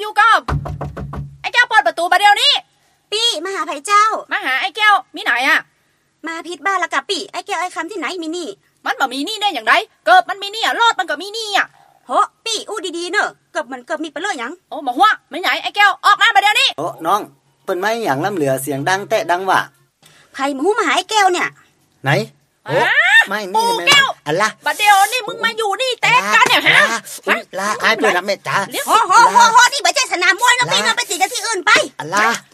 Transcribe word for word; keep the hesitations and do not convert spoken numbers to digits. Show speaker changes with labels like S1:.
S1: อยู่ก็ไอ้แก้วเปิดประตูมาเดี๋ยวนี้
S2: ปี่มาหาไผ่เจ้า
S1: มาหาไอ้แก้วมีไหนอ่ะ
S2: มาพิษบ้านละกับปี่ไอ้แก้วไอ้คำที่ไหนมีนี่
S1: มันบ่มีนี่ได้อย่างไรเกิดมันมีนี่อ่ะรอดมันก็มีนี่อ่ะ
S2: โหปี่อู้ดีๆเนอะเกิดมันเกิดมีไปเลยหยัง
S1: โอ้มาหัวไม่ไหนไอ้แก้วออกมามาเดี๋ยวนี้
S3: โอ้น้องเปิ้นไม่หยังล้ำเหลือเสียงดังแตะดังว่ะ
S2: ไผ่มูมาหาไอ้แก้วเนี่ย
S3: ไหนโอ้ไม่นี่
S1: แก้ว
S3: อัลล่ะ
S1: บัดเดี๋ยวนี่มึงมาอยู่นี่แตกกันเนี่ยฮะ
S3: ลาไอ้เปิ้นรับแม่จ๋า
S2: โหโหโหโหนี่บ่ใช่สนามมวยนะปี่มันไปตีกันที่อื่นไป
S3: อัลล่ะ